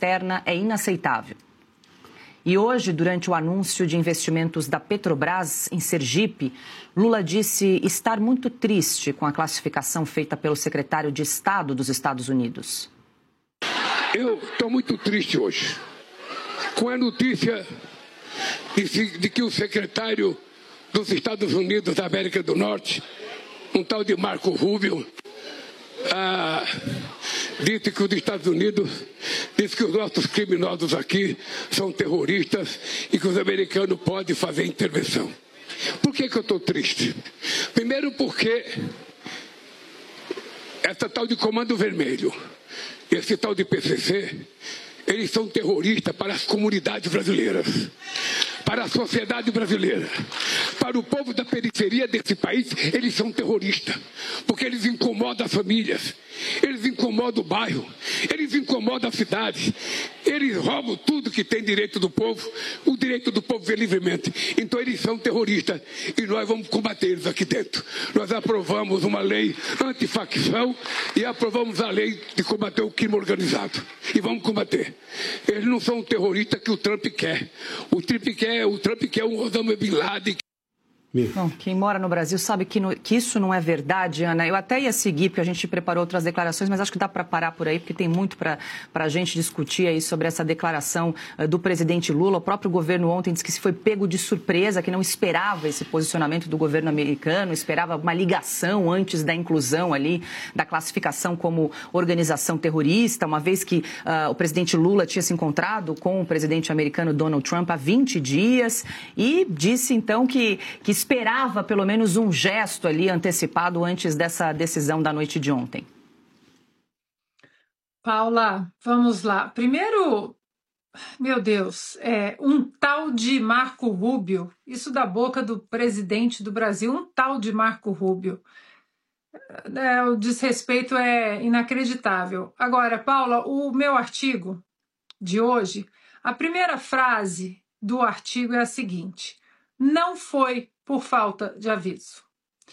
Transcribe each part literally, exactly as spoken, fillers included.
externa é inaceitável. E hoje, durante o anúncio de investimentos da Petrobras em Sergipe, Lula disse estar muito triste com a classificação feita pelo secretário de Estado dos Estados Unidos. Eu estou muito triste hoje com a notícia de, de que o secretário dos Estados Unidos da América do Norte, um tal de Marco Rubio, ah, disse que os Estados Unidos, disse que os nossos criminosos aqui são terroristas e que os americanos podem fazer intervenção. Por que que eu estou triste? Primeiro porque essa tal de Comando Vermelho, esse tal de P C C, eles são terroristas para as comunidades brasileiras, para a sociedade brasileira, para o povo da periferia desse país. Eles são terroristas, porque eles incomodam as famílias, eles incomodam o bairro, eles incomodam a cidade, eles roubam tudo que tem direito do povo, o direito do povo ver livremente. Então eles são terroristas e nós vamos combater eles aqui dentro. Nós aprovamos uma lei antifacção e aprovamos a lei de combater o crime organizado. E vamos combater. Eles não são terroristas que o Trump quer. O Trump quer, o Trump quer um Osama Bin Laden. Bom, quem mora no Brasil sabe que, no, que isso não é verdade, Ana. Eu até ia seguir, porque a gente preparou outras declarações, mas acho que dá para parar por aí, porque tem muito para a gente discutir aí sobre essa declaração uh, do presidente Lula. O próprio governo ontem disse que se foi pego de surpresa, que não esperava esse posicionamento do governo americano, esperava uma ligação antes da inclusão ali, da classificação como organização terrorista, uma vez que uh, o presidente Lula tinha se encontrado com o presidente americano Donald Trump há vinte dias e disse então que, que esperava pelo menos um gesto ali antecipado antes dessa decisão da noite de ontem. Paula, vamos lá. Primeiro, meu Deus, é, um tal de Marco Rubio, isso da boca do presidente do Brasil, um tal de Marco Rubio. É, o desrespeito é inacreditável. Agora, Paula, o meu artigo de hoje, a primeira frase do artigo é a seguinte: não foi por falta de aviso.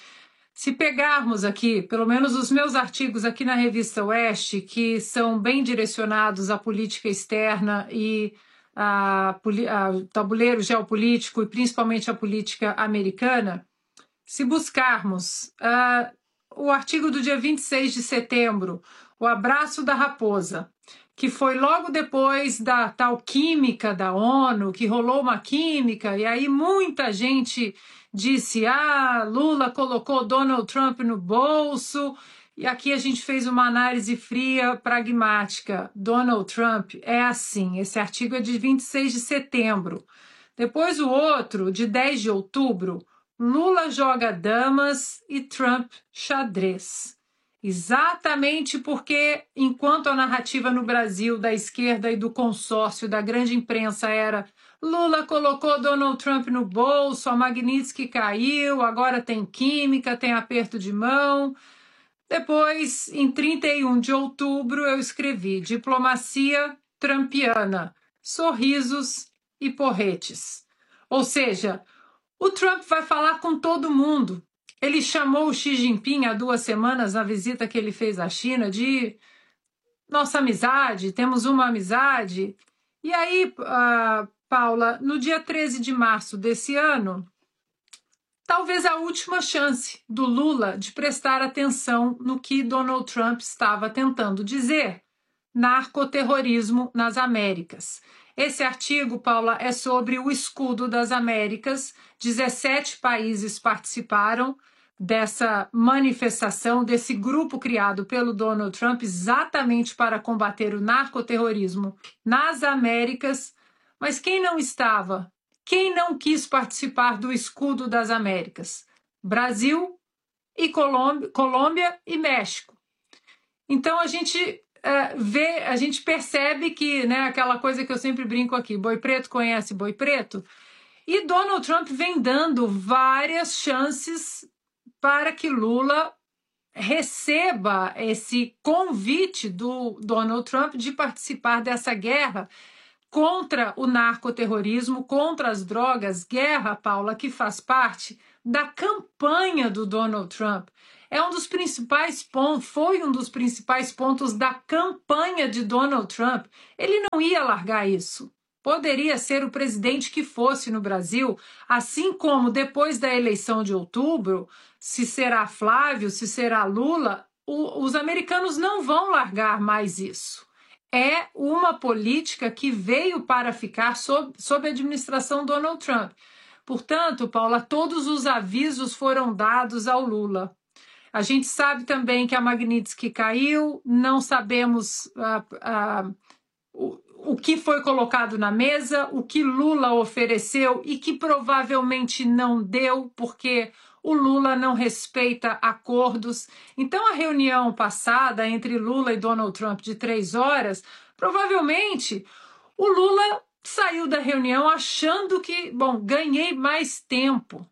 Se pegarmos aqui, pelo menos os meus artigos aqui na Revista Oeste, que são bem direcionados à política externa e ao tabuleiro geopolítico e principalmente à política americana, se buscarmos uh, o artigo do dia vinte e seis de setembro, o abraço da raposa, que foi logo depois da tal química da ONU, que rolou uma química, e aí muita gente disse, ah, Lula colocou Donald Trump no bolso, e aqui a gente fez uma análise fria, pragmática. Donald Trump é assim, esse artigo é de vinte e seis de setembro. Depois o outro, de dez de outubro, Lula joga damas e Trump xadrez. Exatamente porque, enquanto a narrativa no Brasil da esquerda e do consórcio da grande imprensa era Lula colocou Donald Trump no bolso, a Magnitsky caiu, agora tem química, tem aperto de mão. Depois, em trinta e um de outubro, eu escrevi diplomacia trumpiana, sorrisos e porretes. Ou seja, o Trump vai falar com todo mundo. Ele chamou o Xi Jinping há duas semanas, na visita que ele fez à China, de nossa amizade, temos uma amizade. E aí, uh, Paula, no dia treze de março desse ano, talvez a última chance do Lula de prestar atenção no que Donald Trump estava tentando dizer: narcoterrorismo nas Américas. Esse artigo, Paula, é sobre o escudo das Américas. dezessete países participaram dessa manifestação, desse grupo criado pelo Donald Trump exatamente para combater o narcoterrorismo nas Américas. Mas quem não estava? Quem não quis participar do escudo das Américas? Brasil e Colômbia, Colômbia e México. Então a gente uh, vê, a gente percebe que, né, aquela coisa que eu sempre brinco aqui, boi preto conhece boi preto, e Donald Trump vem dando várias chances para que Lula receba esse convite do Donald Trump de participar dessa guerra contra o narcoterrorismo, contra as drogas, guerra, Paula, que faz parte da campanha do Donald Trump. É um dos principais pontos, foi um dos principais pontos da campanha de Donald Trump. Ele não ia largar isso. Poderia ser o presidente que fosse no Brasil, assim como depois da eleição de outubro, se será Flávio, se será Lula, o, os americanos não vão largar mais isso. É uma política que veio para ficar sob, sob a administração Donald Trump. Portanto, Paula, todos os avisos foram dados ao Lula. A gente sabe também que a Magnitsky caiu, não sabemos uh, uh, o, o que foi colocado na mesa, o que Lula ofereceu e que provavelmente não deu, porque o Lula não respeita acordos. Então, a reunião passada entre Lula e Donald Trump de três horas, provavelmente o Lula saiu da reunião achando que, bom, ganhei mais tempo.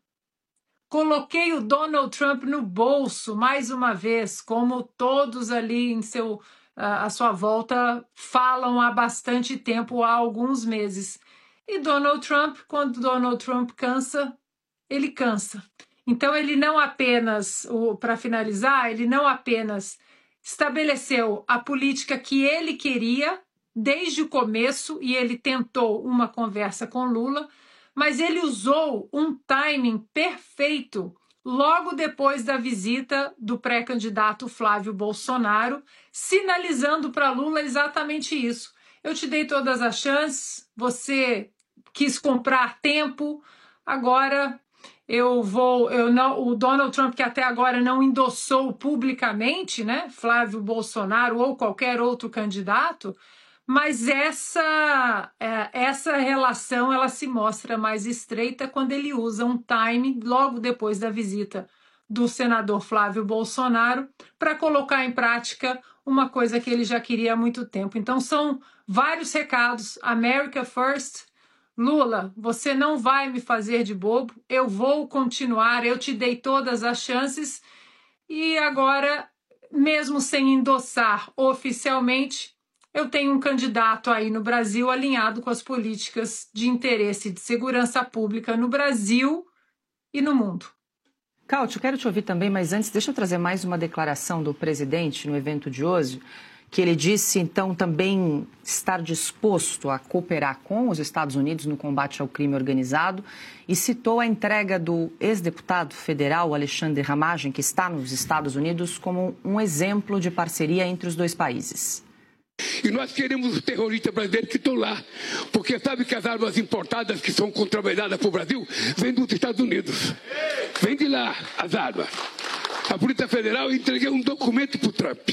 Coloquei o Donald Trump no bolso mais uma vez, como todos ali em seu, à sua volta falam há bastante tempo, há alguns meses. E Donald Trump, quando Donald Trump cansa, ele cansa. Então ele não apenas, para finalizar, ele não apenas estabeleceu a política que ele queria desde o começo e ele tentou uma conversa com Lula, mas ele usou um timing perfeito logo depois da visita do pré-candidato Flávio Bolsonaro, sinalizando para Lula exatamente isso. Eu te dei todas as chances, você quis comprar tempo, agora eu vou, eu não, o Donald Trump, que até agora não endossou publicamente, né, Flávio Bolsonaro ou qualquer outro candidato, mas essa, essa relação ela se mostra mais estreita quando ele usa um time logo depois da visita do senador Flávio Bolsonaro para colocar em prática uma coisa que ele já queria há muito tempo. Então são vários recados. America First. Lula, você não vai me fazer de bobo, eu vou continuar, eu te dei todas as chances e agora, mesmo sem endossar oficialmente, eu tenho um candidato aí no Brasil alinhado com as políticas de interesse de segurança pública no Brasil e no mundo. Cáutio, quero te ouvir também, mas antes deixa eu trazer mais uma declaração do presidente no evento de hoje, que ele disse, então, também estar disposto a cooperar com os Estados Unidos no combate ao crime organizado e citou a entrega do ex-deputado federal Alexandre Ramagem, que está nos Estados Unidos, como um exemplo de parceria entre os dois países. E nós queremos os terroristas brasileiros que estão lá, porque sabe que as armas importadas que são contrabandeadas para o Brasil vêm dos Estados Unidos. Vem de lá as armas. A Polícia Federal entregou um documento para o Trump.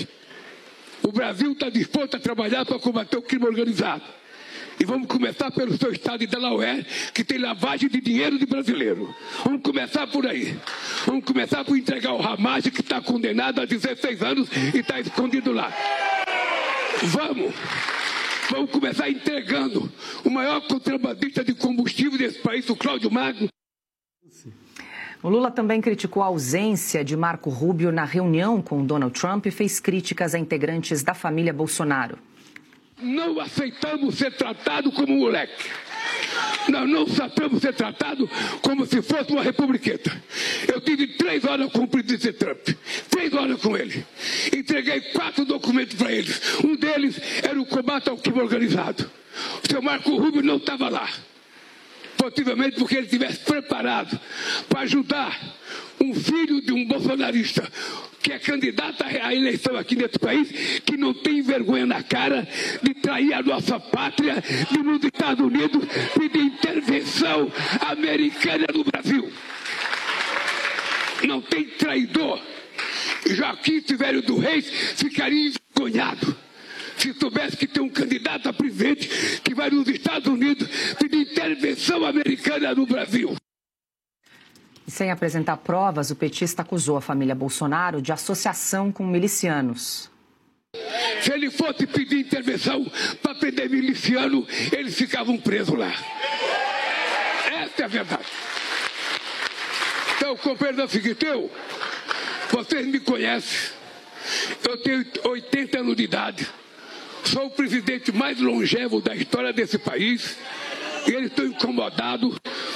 O Brasil está disposto a trabalhar para combater o crime organizado. E vamos começar pelo seu estado de Delaware, que tem lavagem de dinheiro de brasileiro. Vamos começar por aí. Vamos começar por entregar o Ramagem, que está condenado a dezesseis anos e está escondido lá. Vamos. Vamos começar entregando o maior contrabandista de combustível desse país, o Cláudio Magno. O Lula também criticou a ausência de Marco Rubio na reunião com Donald Trump e fez críticas a integrantes da família Bolsonaro. Não aceitamos ser tratado como moleque. Nós não aceitamos ser tratado como se fosse uma republiqueta. Eu tive três horas com o presidente Trump. Três horas com ele. Entreguei quatro documentos para eles. Um deles era o combate ao crime organizado. O seu Marco Rubio não estava lá. Possivelmente porque ele estivesse preparado para ajudar um filho de um bolsonarista que é candidato à eleição aqui nesse país, que não tem vergonha na cara de trair a nossa pátria, de nos Estados Unidos e de intervenção americana no Brasil. Não tem traidor. Joaquim Silvério do Reis ficaria envergonhado se soubesse que tem um candidato a presidente que vai nos Estados Unidos pedir intervenção americana no Brasil. E sem apresentar provas, o petista acusou a família Bolsonaro de associação com milicianos. Se ele fosse pedir intervenção para prender miliciano, eles ficavam presos lá. Essa é a verdade. Então, companheiro da Figueirão, vocês me conhecem. Eu tenho oitenta anos de idade. Sou o presidente mais longevo da história desse país. E eles estão incomodados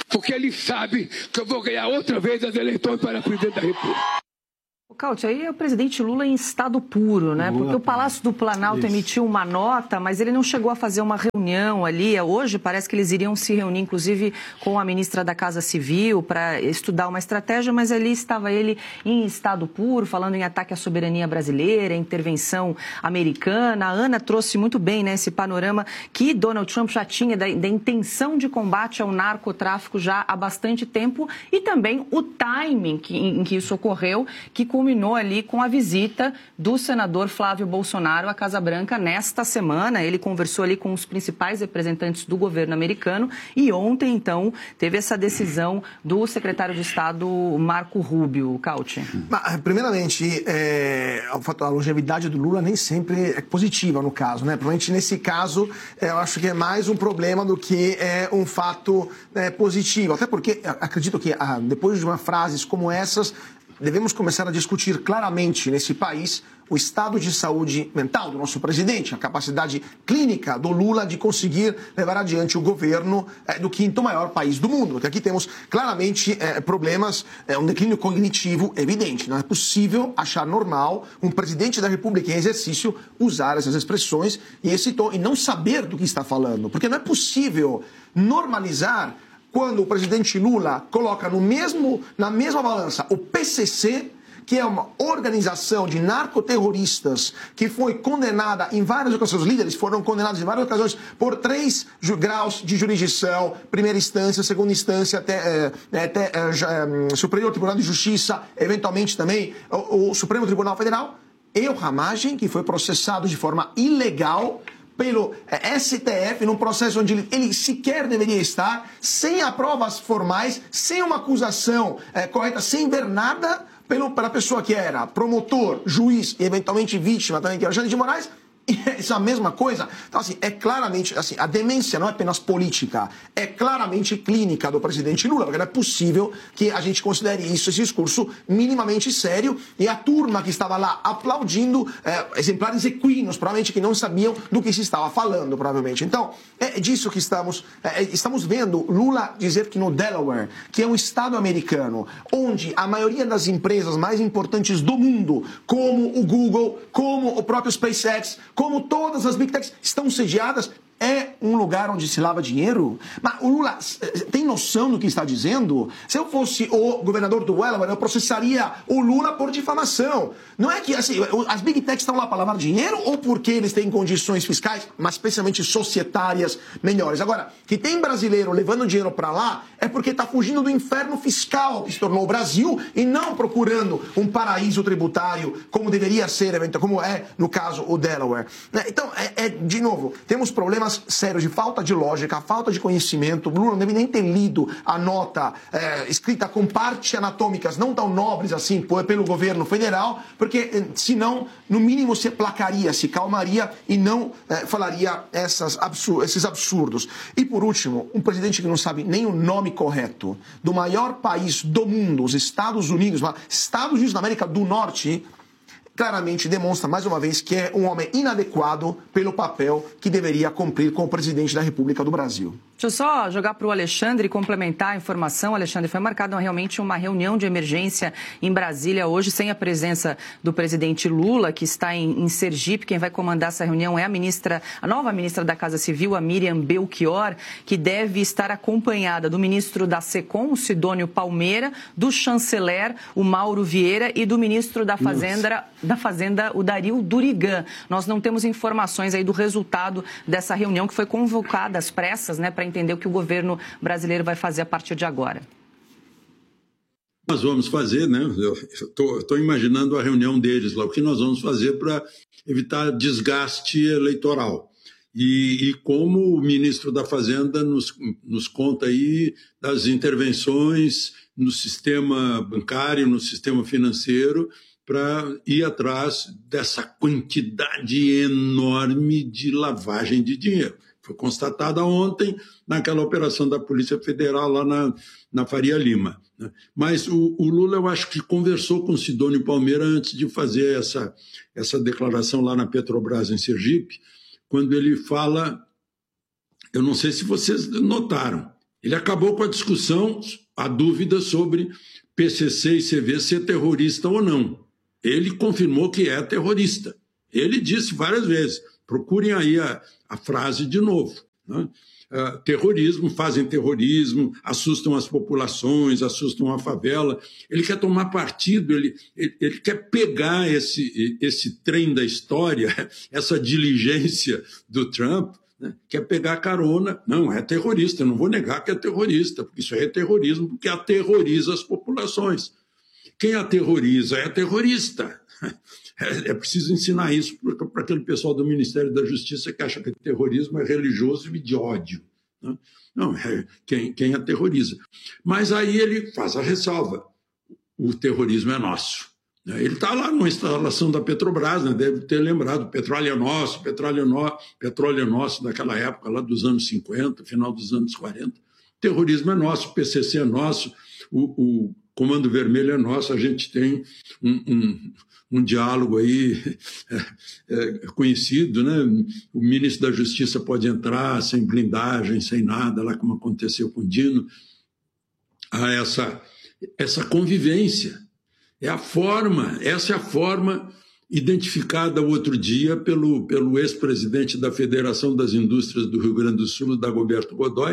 porque ele sabe que eu vou ganhar outra vez as eleições para presidente da República. O Caute, aí é o presidente Lula em estado puro, né? Porque o Palácio do Planalto Isso. emitiu uma nota, mas ele não chegou a fazer uma reunião ali. Hoje parece que eles iriam se reunir, inclusive, com a ministra da Casa Civil para estudar uma estratégia, mas ali estava ele em estado puro, falando em ataque à soberania brasileira, intervenção americana. A Ana trouxe muito bem, né, esse panorama que Donald Trump já tinha da, da intenção de combate ao narcotráfico já há bastante tempo e também o timing que, em, em que isso ocorreu, que culminou ali com a visita do senador Flávio Bolsonaro à Casa Branca nesta semana. Ele conversou ali com os principais representantes do governo americano e ontem, então, teve essa decisão do secretário de Estado Marco Rubio. Caute. Primeiramente, é, a longevidade do Lula nem sempre é positiva no caso, né? Provavelmente nesse caso, eu acho que é mais um problema do que é um fato é, positivo. Até porque acredito que ah, depois de uma frases como essas, devemos começar a discutir claramente nesse país o estado de saúde mental do nosso presidente, a capacidade clínica do Lula de conseguir levar adiante o governo é, do quinto maior país do mundo. Porque aqui temos claramente é, problemas, é, um declínio cognitivo evidente. Não é possível achar normal um presidente da República em exercício usar essas expressões e esse tom e não saber do que está falando. Porque não é possível normalizar quando o presidente Lula coloca no mesmo, na mesma balança o P C C, que é uma organização de narcoterroristas que foi condenada em várias ocasiões, os líderes foram condenados em várias ocasiões por três graus de jurisdição, primeira instância, segunda instância, até, é, até é, Superior Tribunal de Justiça, eventualmente também o, o Supremo Tribunal Federal, e o Ramagem, que foi processado de forma ilegal pelo S T F, num processo onde ele, ele sequer deveria estar, sem provas formais, sem uma acusação é, correta, sem ver nada pelo, pela pessoa que era promotor, juiz e eventualmente vítima também, que era Alexandre de Moraes. Isso é a mesma coisa. Então, assim, é claramente, assim, a demência não é apenas política, é claramente clínica do presidente Lula, porque não é possível que a gente considere isso, esse discurso, minimamente sério, e a turma que estava lá aplaudindo, é, exemplares equinos, provavelmente que não sabiam do que se estava falando, provavelmente. Então, é disso que estamos, é, estamos vendo Lula dizer que no Delaware, que é um estado americano, onde a maioria das empresas mais importantes do mundo, como o Google, como o próprio SpaceX, como todas as Big Techs estão sediadas, é um lugar onde se lava dinheiro? Mas o Lula tem noção do que está dizendo? Se eu fosse o governador do Delaware, eu processaria o Lula por difamação. Não é que assim, as Big Techs estão lá para lavar dinheiro ou porque eles têm condições fiscais, mas especialmente societárias, melhores? Agora, que tem brasileiro levando dinheiro para lá é porque está fugindo do inferno fiscal que se tornou o Brasil e não procurando um paraíso tributário como deveria ser, como é, no caso, o Delaware. Então, é, é de novo, temos problemas sérios de falta de lógica, falta de conhecimento. O Lula não deve nem ter lido a nota é, escrita com partes anatômicas não tão nobres assim pelo governo federal, porque senão, no mínimo, se placaria, se calmaria e não é, falaria essas absur- esses absurdos. E por último, um presidente que não sabe nem o nome correto do maior país do mundo, os Estados Unidos, Estados Unidos da América do Norte, claramente demonstra mais uma vez que é um homem inadequado pelo papel que deveria cumprir como presidente da República do Brasil. Deixa eu só jogar para o Alexandre e complementar a informação. Alexandre, foi marcada realmente uma reunião de emergência em Brasília hoje, sem a presença do presidente Lula, que está em, em Sergipe. Quem vai comandar essa reunião é a ministra, a nova ministra da Casa Civil, a Miriam Belchior, que deve estar acompanhada do ministro da SECOM, o Sidônio Palmeira, do chanceler, o Mauro Vieira, e do ministro da Fazenda, da Fazenda, o Dario Durigan. Nós não temos informações aí do resultado dessa reunião que foi convocada às pressas, né, para entender o que o governo brasileiro vai fazer a partir de agora. Nós vamos fazer, né? Eu estou imaginando a reunião deles lá, o que nós vamos fazer para evitar desgaste eleitoral. E, e como o ministro da Fazenda nos, nos conta aí das intervenções no sistema bancário, no sistema financeiro, para ir atrás dessa quantidade enorme de lavagem de dinheiro. Foi constatada ontem naquela operação da Polícia Federal lá na, na Faria Lima. Né? Mas o, o Lula, eu acho que conversou com o Sidônio Palmeira antes de fazer essa, essa declaração lá na Petrobras, em Sergipe, quando ele fala, eu não sei se vocês notaram, Ele acabou com a discussão, a dúvida sobre P C C e C V ser terrorista ou não. Ele confirmou que é terrorista. Ele disse várias vezes, procurem aí a, a frase de novo, né? Uh, terrorismo, fazem terrorismo, assustam as populações, assustam a favela. Ele quer tomar partido, ele, ele, ele quer pegar esse, esse trem da história, essa diligência do Trump, né? Quer pegar carona. Não, é terrorista, eu não vou negar que é terrorista, porque isso é terrorismo, porque aterroriza as populações. Quem aterroriza é terrorista. É, é preciso ensinar isso para aquele pessoal do Ministério da Justiça que acha que terrorismo é religioso e de ódio, né? Não, é quem, quem aterroriza. Mas aí ele faz a ressalva. O terrorismo é nosso. Ele está lá numa instalação da Petrobras, né? Deve ter lembrado, o petróleo é nosso, petróleo é, no, petróleo é nosso daquela época, lá dos anos cinquenta, final dos anos quarenta. O terrorismo é nosso, o P C C é nosso, o, o Comando Vermelho é nosso, a gente tem um... um um diálogo aí é, é, conhecido, né? O ministro da Justiça pode entrar sem blindagem, sem nada, lá como aconteceu com o Dino. Há essa, essa convivência. É a forma, essa é a forma identificada outro dia pelo, pelo ex-presidente da Federação das Indústrias do Rio Grande do Sul, Dagoberto Godoy,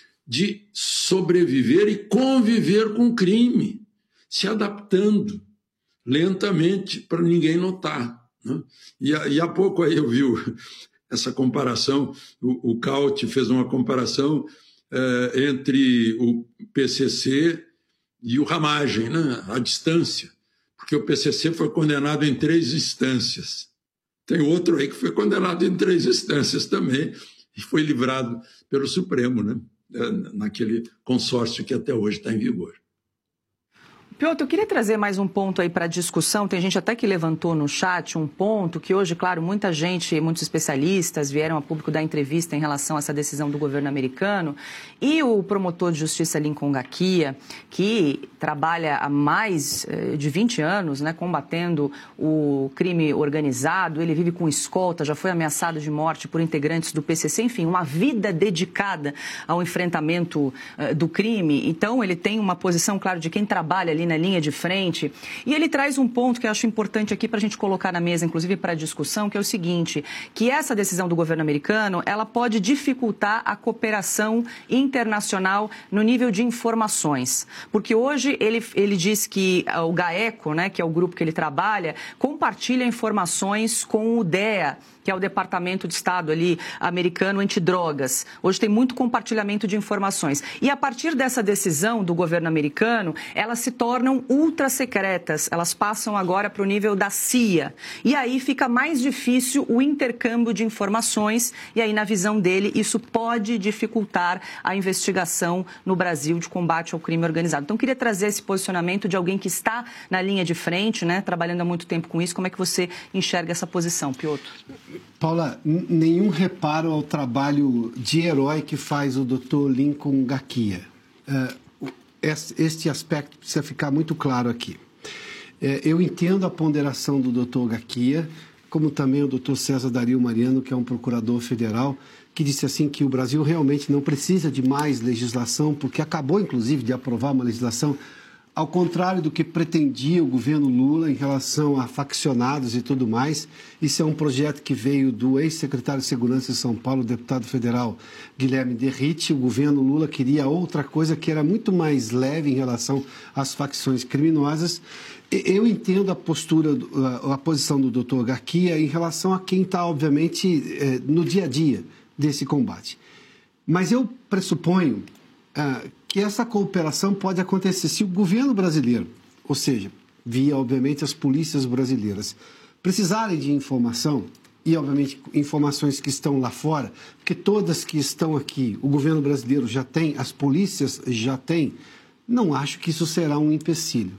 de sobreviver e conviver com o crime, se adaptando lentamente, para ninguém notar, né? E, e há pouco aí eu vi essa comparação, o, o Caut fez uma comparação eh, entre o P C C e o Ramagem, né? A distância, porque o P C C foi condenado em três instâncias. Tem outro aí que foi condenado em três instâncias também e foi livrado pelo Supremo, né? Naquele consórcio que até hoje está em vigor. Piotr, eu queria trazer mais um ponto aí para a discussão. Tem gente até que levantou no chat um ponto que hoje, claro, muita gente, muitos especialistas vieram a público dar entrevista em relação a essa decisão do governo americano. E o promotor de justiça Lincoln Gakia, que trabalha há mais de vinte anos, né, combatendo o crime organizado, ele vive com escolta, já foi ameaçado de morte por integrantes do P C C, enfim, uma vida dedicada ao enfrentamento uh, do crime. Então, ele tem uma posição, claro, de quem trabalha ali na linha de frente, e ele traz um ponto que eu acho importante aqui para a gente colocar na mesa, inclusive para a discussão, que é o seguinte, que essa decisão do governo americano, ela pode dificultar a cooperação internacional no nível de informações, porque hoje ele, ele diz que o GAECO, né, que é o grupo que ele trabalha, compartilha informações com o D E A, que é o Departamento de Estado ali americano antidrogas. Hoje tem muito compartilhamento de informações. E a partir dessa decisão do governo americano, elas se tornam ultra secretas. Elas passam agora para o nível da C I A. E aí fica mais difícil o intercâmbio de informações. E aí, na visão dele, isso pode dificultar a investigação no Brasil de combate ao crime organizado. Então, queria trazer esse posicionamento de alguém que está na linha de frente, né, trabalhando há muito tempo com isso. Como é que você enxerga essa posição, Piotr? Paula, nenhum reparo ao trabalho de herói que faz o doutor Lincoln Gakia. Uh, este aspecto precisa ficar muito claro aqui. Uh, eu entendo a ponderação do doutor Gakia, como também o doutor César Dario Mariano, que é um procurador federal, que disse assim que o Brasil realmente não precisa de mais legislação, porque acabou, inclusive, de aprovar uma legislação ao contrário do que pretendia o governo Lula em relação a faccionados e tudo mais. Isso é um projeto que veio do ex-secretário de Segurança de São Paulo, deputado federal Guilherme Derrite. O governo Lula queria outra coisa que era muito mais leve em relação às facções criminosas. Eu entendo a postura, a posição do doutor Gakia em relação a quem está, obviamente, no dia a dia desse combate. Mas eu pressuponho Uh, que essa cooperação pode acontecer se o governo brasileiro, ou seja, via, obviamente, as polícias brasileiras, precisarem de informação, e, obviamente, informações que estão lá fora, porque todas que estão aqui, o governo brasileiro já tem, as polícias já têm, não acho que isso será um empecilho.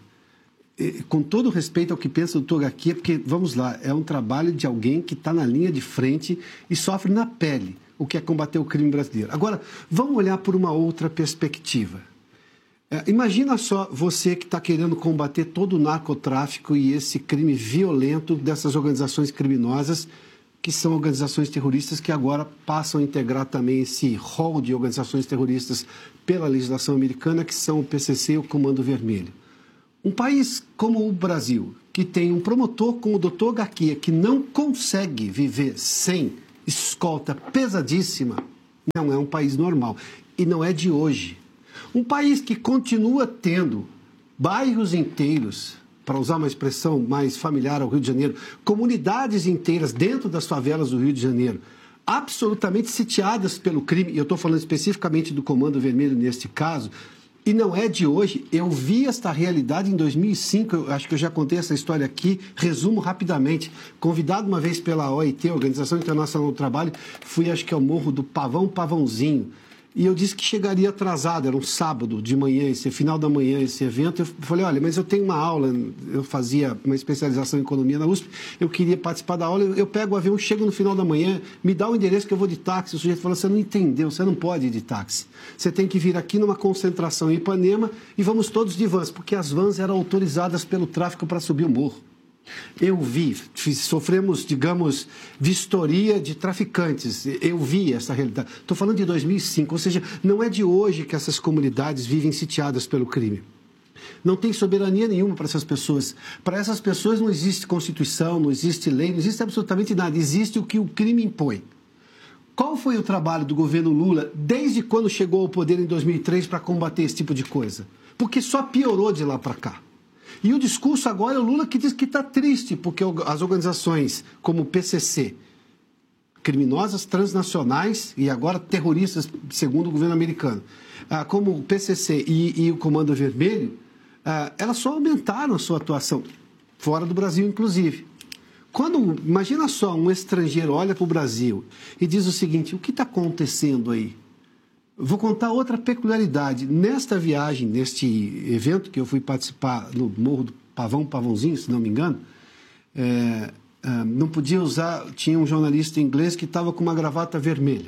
E, com todo respeito ao que pensa o doutor Gakia, porque, vamos lá, é um trabalho de alguém que está na linha de frente e sofre na pele o que é combater o crime brasileiro. Agora, vamos olhar por uma outra perspectiva. É, imagina só você que está querendo combater todo o narcotráfico e esse crime violento dessas organizações criminosas que são organizações terroristas que agora passam a integrar também esse rol de organizações terroristas pela legislação americana, que são o P C C e o Comando Vermelho. Um país como o Brasil, que tem um promotor como o doutor Garcia, que não consegue viver sem escolta pesadíssima, não é um país normal. E não é de hoje. Um país que continua tendo bairros inteiros, para usar uma expressão mais familiar ao Rio de Janeiro, comunidades inteiras dentro das favelas do Rio de Janeiro, absolutamente sitiadas pelo crime, e eu estou falando especificamente do Comando Vermelho neste caso, e não é de hoje. Eu vi esta realidade em dois mil e cinco, eu acho que eu já contei essa história aqui, resumo rapidamente. Convidado uma vez pela O I T, Organização Internacional do Trabalho, fui acho que ao Morro do Pavão Pavãozinho, e eu disse que chegaria atrasado, era um sábado de manhã, esse final da manhã, esse evento. Eu falei, olha, mas eu tenho uma aula, eu fazia uma especialização em economia na U S P, eu queria participar da aula, eu pego o avião, chego no final da manhã, me dá o endereço que eu vou de táxi. O sujeito falou, você não entendeu, você não pode ir de táxi. Você tem que vir aqui numa concentração em Ipanema e vamos todos de vans, porque as vans eram autorizadas pelo tráfico para subir o morro. Eu vi, fiz, sofremos, digamos, vistoria de traficantes. Eu vi essa realidade. Estou falando de dois mil e cinco, ou seja, não é de hoje que essas comunidades vivem sitiadas pelo crime. Não tem soberania nenhuma para essas pessoas. Para essas pessoas não existe Constituição, não existe lei, não existe absolutamente nada. Existe o que o crime impõe. Qual foi o trabalho do governo Lula desde quando chegou ao poder em dois mil e três para combater esse tipo de coisa? Porque só piorou de lá para cá. E o discurso agora é o Lula que diz que está triste, porque as organizações como o P C C, criminosas transnacionais e agora terroristas, segundo o governo americano, como o P C C e, e o Comando Vermelho, elas só aumentaram a sua atuação, fora do Brasil, inclusive. Quando, imagina só, um estrangeiro olha para o Brasil e diz o seguinte, o que está acontecendo aí? Vou contar outra peculiaridade. Nesta viagem, neste evento que eu fui participar no Morro do Pavão Pavãozinho, se não me engano, é, é, não podia usar, tinha um jornalista inglês que estava com uma gravata vermelha.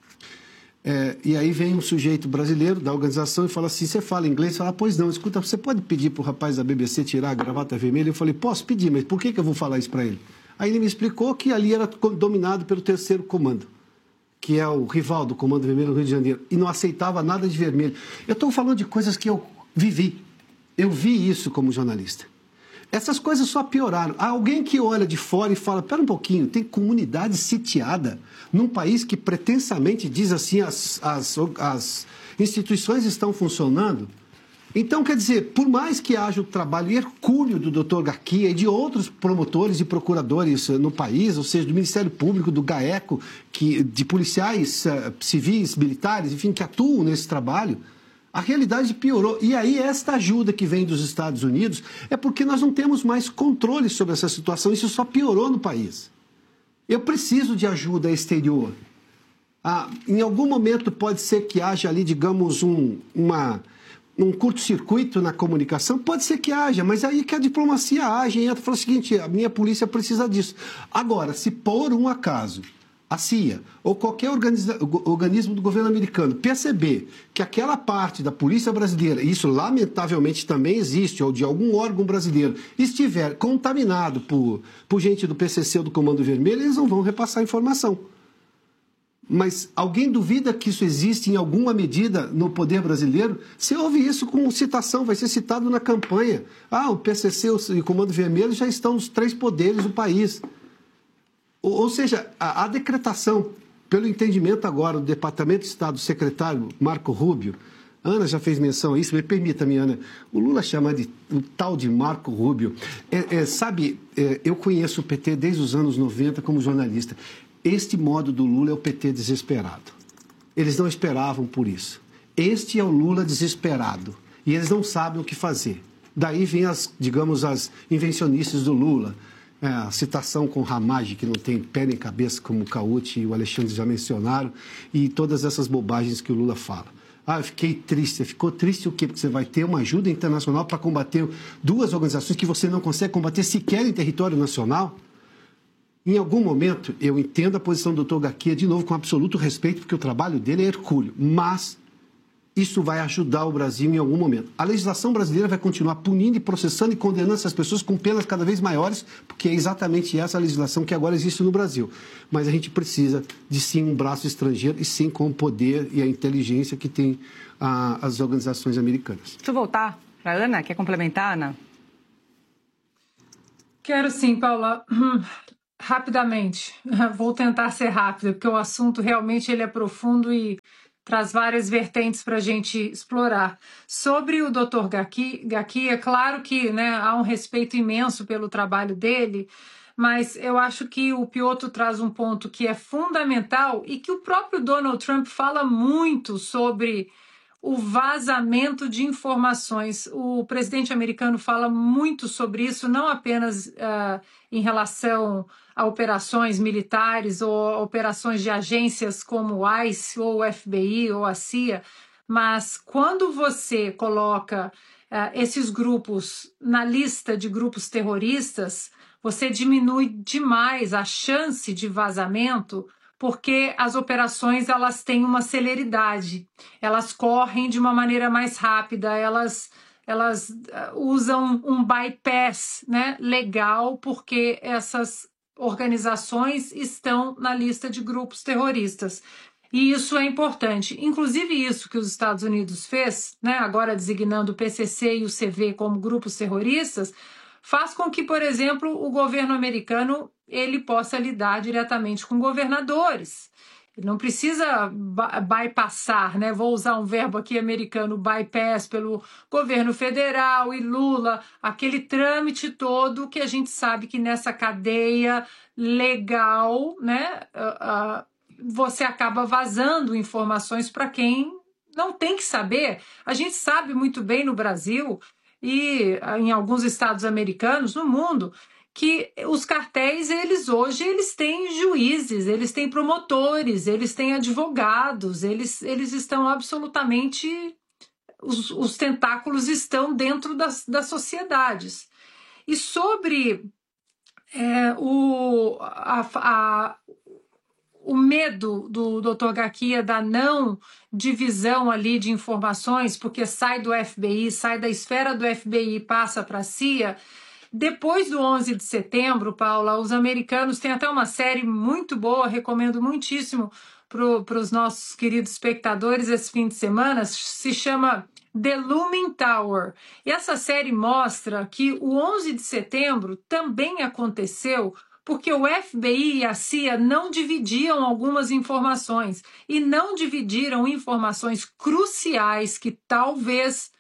É, e aí vem um sujeito brasileiro da organização e fala assim, você fala inglês? Fala, pois não, escuta, você pode pedir para o rapaz da B B C tirar a gravata vermelha? Eu falei, posso pedir, mas por que, que eu vou falar isso para ele? Aí ele me explicou que ali era dominado pelo terceiro comando, que é o rival do Comando Vermelho do Rio de Janeiro, e não aceitava nada de vermelho. Eu estou falando de coisas que eu vivi. Eu vi isso como jornalista. Essas coisas só pioraram. Há alguém que olha de fora e fala, espera um pouquinho, tem comunidade sitiada num país que pretensamente diz assim, as, as, as instituições estão funcionando. Então, quer dizer, por mais que haja o trabalho hercúleo do doutor Garcia e de outros promotores e procuradores no país, ou seja, do Ministério Público, do GAECO, que, de policiais uh, civis, militares, enfim, que atuam nesse trabalho, a realidade piorou. E aí, esta ajuda que vem dos Estados Unidos é porque nós não temos mais controle sobre essa situação. Isso só piorou no país. Eu preciso de ajuda exterior. Ah, em algum momento pode ser que haja ali, digamos, um, uma... um curto-circuito na comunicação, pode ser que haja, mas aí que a diplomacia age e entra e fala o seguinte, a minha polícia precisa disso. Agora, se por um acaso a C I A ou qualquer organiza- organismo do governo americano perceber que aquela parte da polícia brasileira, e isso lamentavelmente também existe, ou de algum órgão brasileiro, estiver contaminado por, por gente do P C C ou do Comando Vermelho, eles não vão repassar a informação. Mas alguém duvida que isso existe em alguma medida no poder brasileiro? Você ouve isso com citação, vai ser citado na campanha. Ah, o P C C e o Comando Vermelho já estão nos três poderes do país. Ou, ou seja, a, a decretação, pelo entendimento agora do Departamento de Estado, do secretário Marco Rubio, Ana já fez menção a isso, me permita-me, Ana, o Lula chama de o tal de Marco Rubio. É, é, sabe, é, eu conheço o P T desde os anos noventa como jornalista. Este modo do Lula é o P T desesperado. Eles não esperavam por isso. Este é o Lula desesperado. E eles não sabem o que fazer. Daí vem as, digamos, as invencionistas do Lula. É, a citação com Ramage, que não tem pé nem cabeça, como o Cauti e o Alexandre já mencionaram, e todas essas bobagens que o Lula fala. Ah, eu fiquei triste. Ficou triste o quê? Porque você vai ter uma ajuda internacional para combater duas organizações que você não consegue combater sequer em território nacional? Em algum momento, eu entendo a posição do doutor Garcia, de novo, com absoluto respeito, porque o trabalho dele é hercúleo, mas isso vai ajudar o Brasil em algum momento. A legislação brasileira vai continuar punindo e processando e condenando essas pessoas com penas cada vez maiores, porque é exatamente essa a legislação que agora existe no Brasil. Mas a gente precisa de sim um braço estrangeiro e sim com o poder e a inteligência que tem ah, as organizações americanas. Deixa eu voltar para a Ana. Quer complementar, Ana? Quero sim, Paula. Rapidamente. Vou tentar ser rápida, porque o assunto realmente ele é profundo e traz várias vertentes para a gente explorar. Sobre o doutor Gaki, Gaki, é claro que, né, há um respeito imenso pelo trabalho dele, mas eu acho que o Piotr traz um ponto que é fundamental e que o próprio Donald Trump fala muito sobre o vazamento de informações. O presidente americano fala muito sobre isso, não apenas uh, em relação a operações militares ou a operações de agências como o ICE ou o F B I ou a C I A, mas quando você coloca uh, esses grupos na lista de grupos terroristas, você diminui demais a chance de vazamento, porque as operações elas têm uma celeridade, elas correm de uma maneira mais rápida, elas, elas usam um bypass, né, legal, porque essas organizações estão na lista de grupos terroristas. E isso é importante. Inclusive isso que os Estados Unidos fez, né, agora designando o P C C e o C V como grupos terroristas, faz com que, por exemplo, o governo americano ele possa lidar diretamente com governadores. Ele não precisa bypassar, né? Vou usar um verbo aqui americano, bypass, pelo governo federal e Lula, aquele trâmite todo que a gente sabe que nessa cadeia legal, né, uh, uh, você acaba vazando informações para quem não tem que saber. A gente sabe muito bem no Brasil e em alguns estados americanos, no mundo, que os cartéis, eles hoje, eles têm juízes, eles têm promotores, eles têm advogados, eles, eles estão absolutamente, os, os tentáculos estão dentro das, das sociedades. E sobre é, o, a, a, o medo do doutor Gakia da não divisão ali de informações, porque sai do F B I, sai da esfera do F B I e passa para a C I A. Depois do onze de setembro, Paula, os americanos têm até uma série muito boa, recomendo muitíssimo para os nossos queridos espectadores esse fim de semana, se chama The Looming Tower. E essa série mostra que o onze de setembro também aconteceu porque o F B I e a C I A não dividiam algumas informações e não dividiram informações cruciais que talvez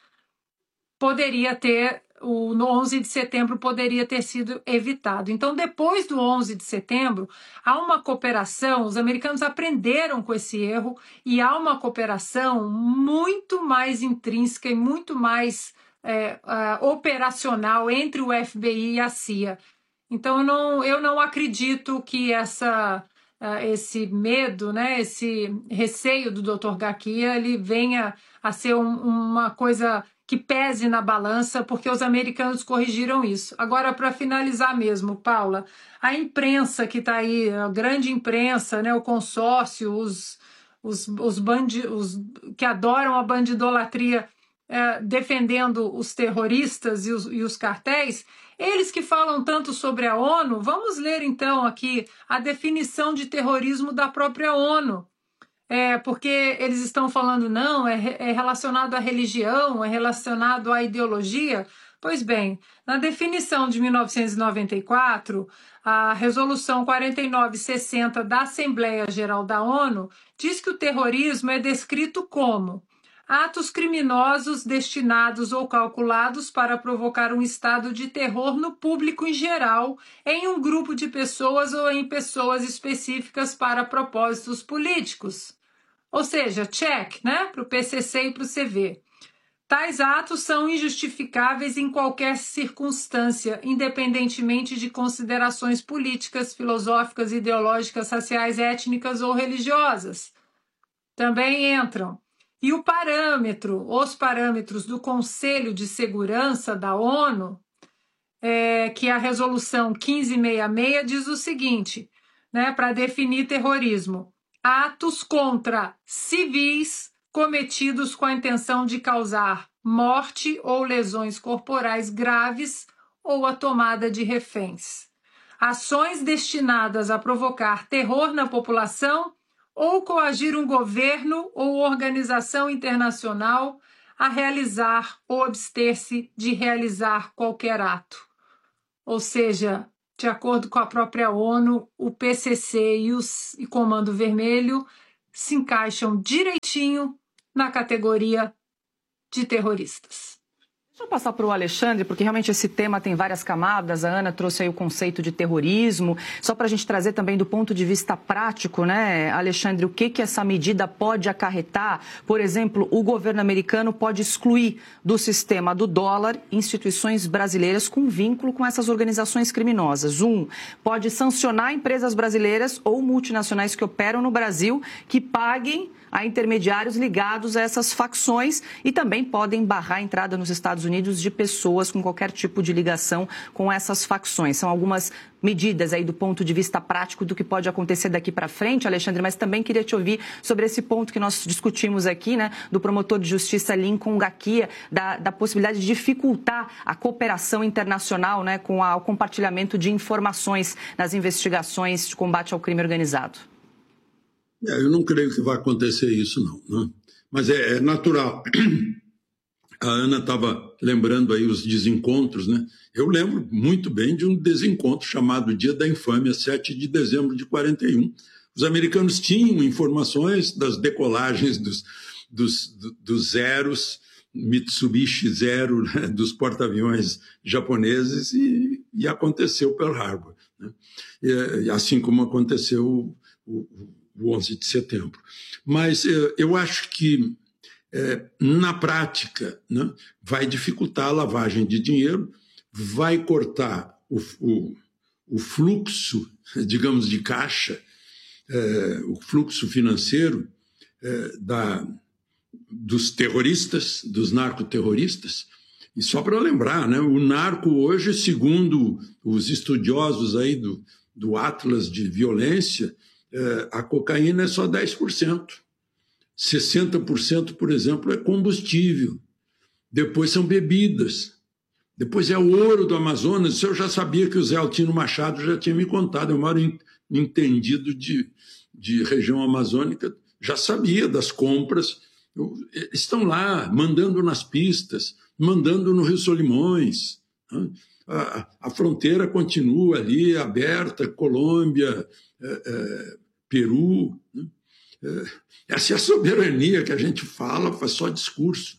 poderia ter, o, no onze de setembro poderia ter sido evitado. Então, depois do onze de setembro, há uma cooperação, os americanos aprenderam com esse erro e há uma cooperação muito mais intrínseca e muito mais é, uh, operacional entre o F B I e a C I A. Então, eu não, eu não acredito que essa, uh, esse medo, né, esse receio do doutor Gakia, ele venha a ser um, uma coisa que pese na balança, porque os americanos corrigiram isso. Agora, para finalizar mesmo, Paula, a imprensa que está aí, a grande imprensa, né, o consórcio, os, os, os, bandi, os que adoram a bandidolatria, é, defendendo os terroristas e os, e os cartéis, eles que falam tanto sobre a ONU, vamos ler então aqui a definição de terrorismo da própria ONU. É, porque eles estão falando, não, é, é relacionado à religião, é relacionado à ideologia. Pois bem, na definição de mil novecentos e noventa e quatro, a Resolução quarenta e nove sessenta da Assembleia Geral da ONU diz que o terrorismo é descrito como atos criminosos destinados ou calculados para provocar um estado de terror no público em geral, em um grupo de pessoas ou em pessoas específicas para propósitos políticos. Ou seja, check, né, para o P C C e para o C V. Tais atos são injustificáveis em qualquer circunstância, independentemente de considerações políticas, filosóficas, ideológicas, raciais, étnicas ou religiosas. Também entram. E o parâmetro, os parâmetros do Conselho de Segurança da ONU, é, que é a Resolução quinze sessenta e seis, diz o seguinte, né, para definir terrorismo: atos contra civis, cometidos com a intenção de causar morte ou lesões corporais graves ou a tomada de reféns. Ações destinadas a provocar terror na população ou coagir um governo ou organização internacional a realizar ou abster-se de realizar qualquer ato. Ou seja, de acordo com a própria ONU, o P C C e o Comando Vermelho se encaixam direitinho na categoria de terroristas. Deixa eu passar para o Alexandre, porque realmente esse tema tem várias camadas. A Ana trouxe aí o conceito de terrorismo. Só para a gente trazer também do ponto de vista prático, né, Alexandre, o que, que essa medida pode acarretar? Por exemplo, o governo americano pode excluir do sistema do dólar instituições brasileiras com vínculo com essas organizações criminosas. Um, pode sancionar empresas brasileiras ou multinacionais que operam no Brasil que paguem a intermediários ligados a essas facções e também podem barrar a entrada nos Estados Unidos de pessoas com qualquer tipo de ligação com essas facções. São algumas medidas aí do ponto de vista prático do que pode acontecer daqui para frente, Alexandre, mas também queria te ouvir sobre esse ponto que nós discutimos aqui, né, do promotor de justiça Lincoln Gakia, da, da possibilidade de dificultar a cooperação internacional, né, com a, o compartilhamento de informações nas investigações de combate ao crime organizado. É, eu não creio que vai acontecer isso, não, né? Mas é, é natural. A Ana estava lembrando aí os desencontros, né? Eu lembro muito bem de um desencontro chamado Dia da Infâmia, sete de dezembro de quarenta e um. Os americanos tinham informações das decolagens dos, dos, dos zeros, Mitsubishi Zero, né, dos porta-aviões japoneses, e, e aconteceu Pearl Harbor, né? E, assim como aconteceu o, o o onze de setembro. Mas eh, eu acho que, eh, na prática, né, vai dificultar a lavagem de dinheiro, vai cortar o, o, o fluxo, digamos, de caixa, eh, o fluxo financeiro eh, da, dos terroristas, dos narcoterroristas. E só para lembrar, né, o narco hoje, segundo os estudiosos aí do, do Atlas de Violência, a cocaína é só dez por cento. sessenta por cento, por exemplo, é combustível. Depois são bebidas. Depois é o ouro do Amazonas. Isso eu já sabia que o Zé Altino Machado já tinha me contado. É o maior entendido de, de região amazônica. Já sabia das compras. Estão lá, mandando nas pistas, mandando no Rio Solimões. A, a fronteira continua ali, aberta, Colômbia, é, é, Peru. Né? É, essa é a soberania que a gente fala, faz só discurso.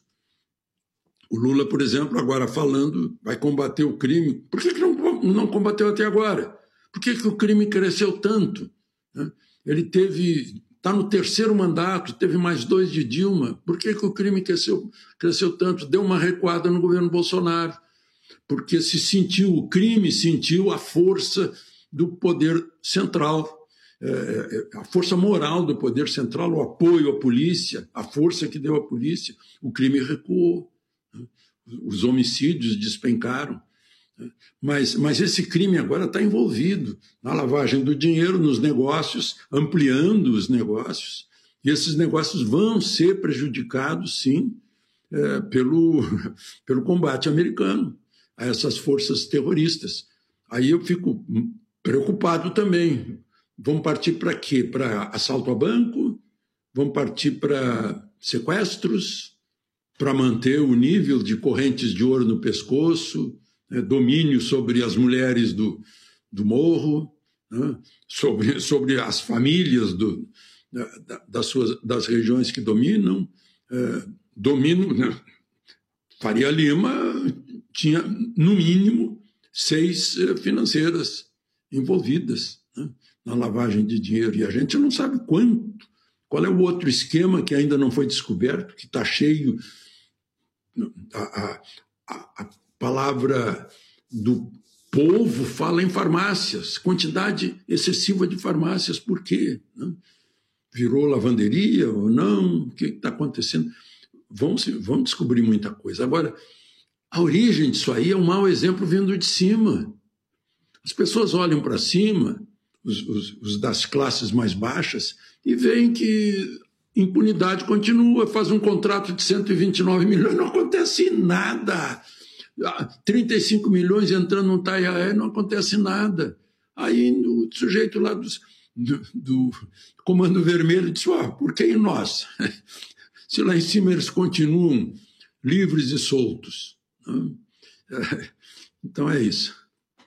O Lula, por exemplo, agora falando, vai combater o crime. Por que, que não, não combateu até agora? Por que, que o crime cresceu tanto? Né? Ele teve, está no terceiro mandato, teve mais dois de Dilma. Por que, que o crime cresceu, cresceu tanto? Deu uma recuada no governo Bolsonaro. Porque se sentiu, o crime sentiu a força do poder central, é, a força moral do poder central, o apoio à polícia, a força que deu à polícia. O crime recuou, né? Os homicídios despencaram. Né? Mas, mas esse crime agora está envolvido na lavagem do dinheiro, nos negócios, ampliando os negócios. E esses negócios vão ser prejudicados, sim, é, pelo, pelo combate americano a essas forças terroristas. Aí eu fico preocupado também. Vão partir para quê? Para assalto a banco? Vão partir para sequestros? Para manter o nível de correntes de ouro no pescoço? Né? Domínio sobre as mulheres do, do morro? Né? Sobre, sobre as famílias do, da, das, suas, das regiões que dominam? É, domínio... Né? Faria Lima tinha, no mínimo, seis financeiras envolvidas, né, na lavagem de dinheiro. E a gente não sabe quanto. Qual é o outro esquema que ainda não foi descoberto, que está cheio... A, a, a palavra do povo fala em farmácias, quantidade excessiva de farmácias. Por quê? Né? Virou lavanderia ou não? O que está acontecendo? Vamos, vamos descobrir muita coisa. Agora, a origem disso aí é um mau exemplo vindo de cima. As pessoas olham para cima, os, os, os das classes mais baixas, e veem que Impunidade continua, faz um contrato de cento e vinte e nove milhões, não acontece nada. trinta e cinco milhões entrando no T A I A E, não acontece nada. Aí o sujeito lá dos, do, do Comando Vermelho disse, oh, por que nós? Se lá em cima eles continuam livres e soltos. Então é isso.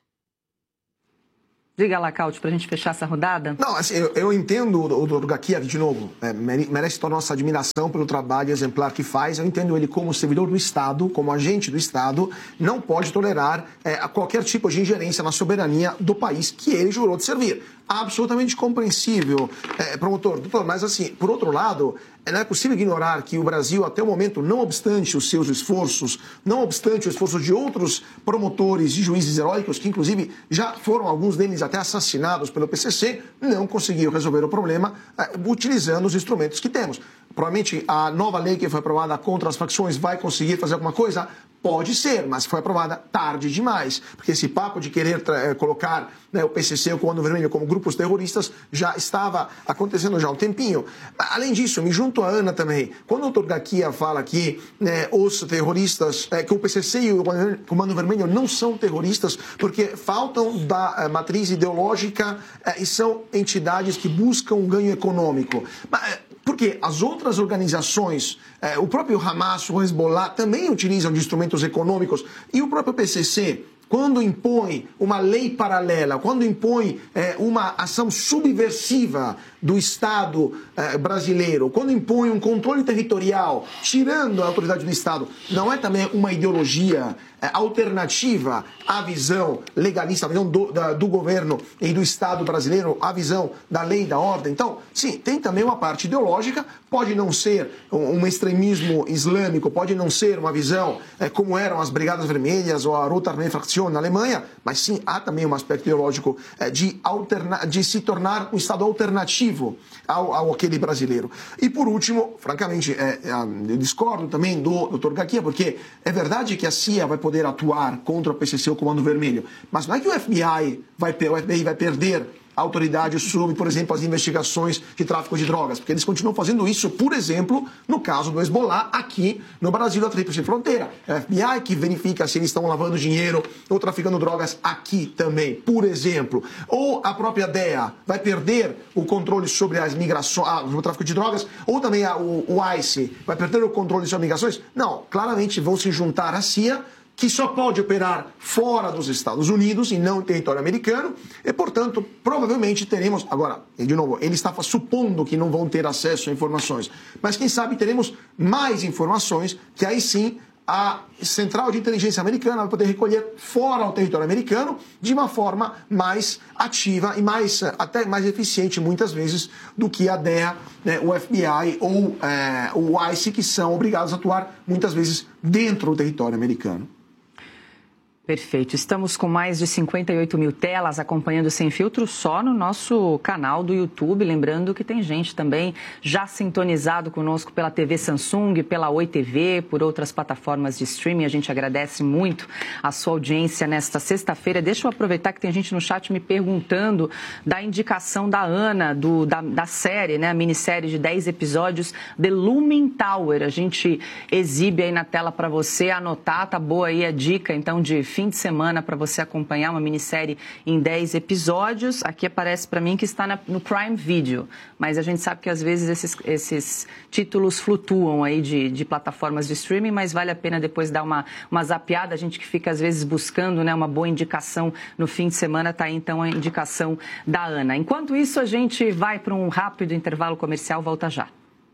Diga, Lacaute, para a gente fechar essa rodada. Não, assim, eu, eu entendo o doutor Gacchia, de novo, é, merece toda a nossa admiração pelo trabalho exemplar que faz. Eu entendo ele como servidor do Estado, como agente do Estado, não pode tolerar é, qualquer tipo de ingerência na soberania do país que ele jurou de servir. Absolutamente compreensível, é, promotor. Doutor, mas assim, por outro lado, não é possível ignorar que o Brasil, até o momento, não obstante os seus esforços, não obstante o esforço de outros promotores e juízes heróicos, que inclusive já foram alguns deles até assassinados pelo P C C, não conseguiu resolver o problema é, utilizando os instrumentos que temos. Provavelmente a nova lei que foi aprovada contra as facções vai conseguir fazer alguma coisa? Pode ser, mas foi aprovada tarde demais, porque esse papo de querer é, colocar né, o P C C e o Comando Vermelho como grupos terroristas já estava acontecendo já há um tempinho. Além disso, me junto a Ana também. Quando o doutor Gacchia fala que né, os terroristas, é, que o P C C e o Comando Vermelho não são terroristas porque faltam da é, matriz ideológica é, e são entidades que buscam um ganho econômico. Mas, porque as outras organizações, eh, o próprio Hamas, o Hezbollah, também utilizam de instrumentos econômicos. E o próprio P C C, quando impõe uma lei paralela, quando impõe eh, uma ação subversiva do Estado eh, brasileiro, quando impõe um controle territorial, tirando a autoridade do Estado, não é também uma ideologia eh, alternativa à visão legalista, à visão do, da, do governo e do Estado brasileiro, à visão da lei e da ordem? Então, sim, tem também uma parte ideológica, pode não ser um, um extremismo islâmico, pode não ser uma visão eh, como eram as Brigadas Vermelhas ou a Rote Armee Fraktion na Alemanha, mas sim, há também um aspecto ideológico eh, de, alterna, de se tornar um Estado alternativo Ao, ao aquele brasileiro. E por último, francamente, é, é, eu discordo também do doutor Gacchia, porque é verdade que a C I A vai poder atuar contra o P C C, o Comando Vermelho, mas não é que o F B I vai, o F B I vai perder a autoridade sobre, por exemplo, as investigações de tráfico de drogas, porque eles continuam fazendo isso, por exemplo, no caso do Hezbollah, aqui no Brasil, da Tríplice Fronteira. É o F B I que verifica se eles estão lavando dinheiro ou traficando drogas aqui também, por exemplo. Ou a própria D E A vai perder o controle sobre as migrações, ah, o tráfico de drogas, ou também a, o, o ICE vai perder o controle sobre as migrações? Não, claramente vão se juntar à C I A, que só pode operar fora dos Estados Unidos e não em território americano, e, portanto, provavelmente teremos... Agora, de novo, ele está supondo que não vão ter acesso a informações, mas quem sabe teremos mais informações que aí sim a Central de Inteligência Americana vai poder recolher fora do território americano de uma forma mais ativa e mais, até mais eficiente, muitas vezes, do que a D E A, né, o F B I ou é, o ICE, que são obrigados a atuar, muitas vezes, dentro do território americano. Perfeito. Estamos com mais de cinquenta e oito mil telas acompanhando Sem Filtro só no nosso canal do YouTube. Lembrando que tem gente também já sintonizado conosco pela T V Samsung, pela Oi T V, por outras plataformas de streaming. A gente agradece muito a sua audiência nesta sexta-feira. Deixa eu aproveitar que tem gente no chat me perguntando da indicação da Ana, do, da, da série, né, a minissérie de dez episódios, The Looming Tower. A gente exibe aí na tela para você anotar. Tá boa aí a dica, então, de fim de semana para você acompanhar uma minissérie em dez episódios. Aqui aparece para mim que está na, no Prime Video, mas a gente sabe que às vezes esses, esses títulos flutuam aí de, de plataformas de streaming, mas vale a pena depois dar uma, uma zapeada. A gente que fica às vezes buscando, né, uma boa indicação no fim de semana, está aí então a indicação da Ana. Enquanto isso, a gente vai para um rápido intervalo comercial, volta já.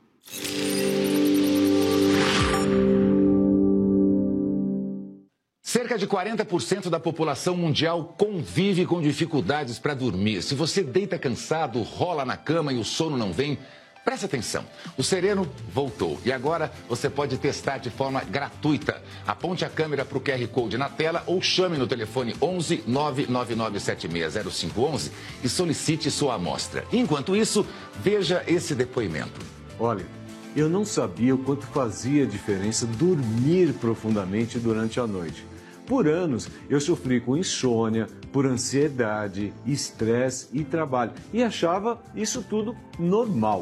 Cerca de quarenta por cento da população mundial convive com dificuldades para dormir. Se você deita cansado, rola na cama e o sono não vem, preste atenção. O Sereno voltou e agora você pode testar de forma gratuita. Aponte a câmera para o Q R Code na tela ou chame no telefone onze nove nove nove sete seis zero cinco um um e solicite sua amostra. Enquanto isso, veja esse depoimento. Olha, eu não sabia o quanto fazia diferença dormir profundamente durante a noite. Por anos, eu sofri com insônia, por ansiedade, estresse e trabalho. E achava isso tudo normal.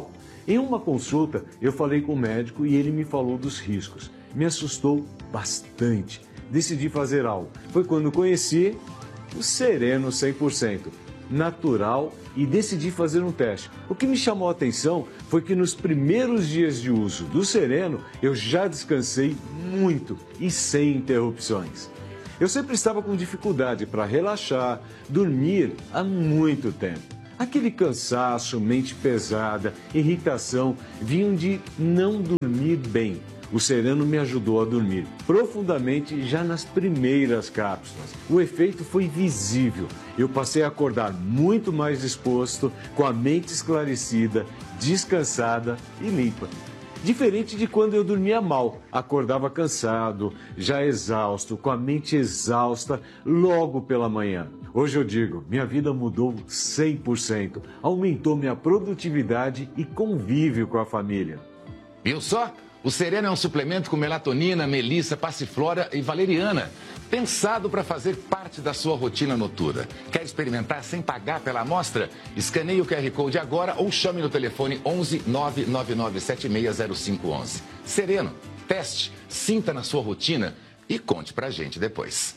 Em uma consulta, eu falei com o médico e ele me falou dos riscos. Me assustou bastante. Decidi fazer algo. Foi quando conheci o Sereno cem por cento, natural, e decidi fazer um teste. O que me chamou a atenção foi que nos primeiros dias de uso do Sereno, eu já descansei muito e sem interrupções. Eu sempre estava com dificuldade para relaxar, dormir há muito tempo. Aquele cansaço, mente pesada, irritação, vinham de não dormir bem. O Sereno me ajudou a dormir profundamente já nas primeiras cápsulas. O efeito foi visível. Eu passei a acordar muito mais disposto, com a mente esclarecida, descansada e limpa. Diferente de quando eu dormia mal, acordava cansado, já exausto, com a mente exausta logo pela manhã. Hoje eu digo, minha vida mudou cem por cento, aumentou minha produtividade e convívio com a família. Viu só? O Sereno é um suplemento com melatonina, melissa, passiflora e valeriana, pensado para fazer parte da sua rotina noturna. Quer experimentar sem pagar pela amostra? Escaneie o Q R Code agora ou chame no telefone onze nove nove nove sete seis zero cinco um um. Sereno, teste, sinta na sua rotina e conte pra gente depois.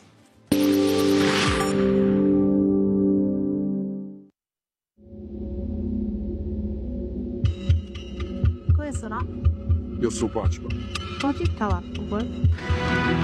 Eu sou o Batman. Pode estar lá, por favor.